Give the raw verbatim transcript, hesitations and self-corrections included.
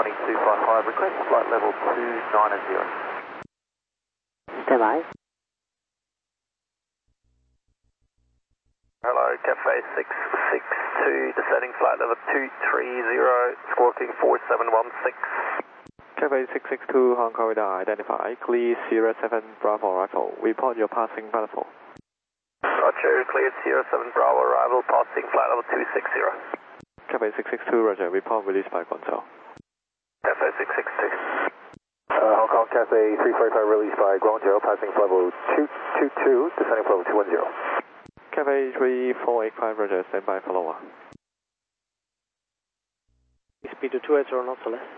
Connie two five five, request flight level two nine zero. Stand by. Hello, Cafe six six two, descending flight level two three zero, squawking four seven one six. Cafe six six two, Hong Kong radar identified, clear Sierra seven Bravo arrival. Report your passing platform. Roger, cleared Sierra seven Bravo arrival, passing flight level two six zero. Cafe six six two, Roger, report released by Guangzhou. Cafe six six two. Uh, Hong Kong Cafe three forty-five released by Guangzhou, passing flight level two two two, descending flight level two one zero. Cafe three four eight five, Roger, standby follower. Speed to two eight zero knots or less.